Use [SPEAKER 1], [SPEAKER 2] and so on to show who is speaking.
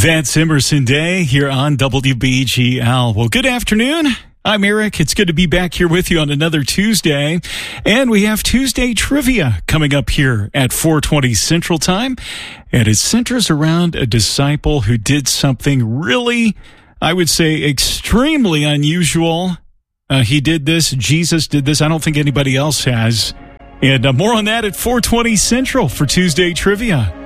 [SPEAKER 1] That's Emerson Day here on WBGL. Well, good afternoon. I'm Eric. It's good to be back here with you on another Tuesday. And we have Tuesday trivia coming up here at 4:20 Central Time. And it centers around a disciple who did something really, I would say, extremely unusual. He did this. Jesus did this. I don't think anybody else has. And more on that at 4:20 Central for Tuesday trivia.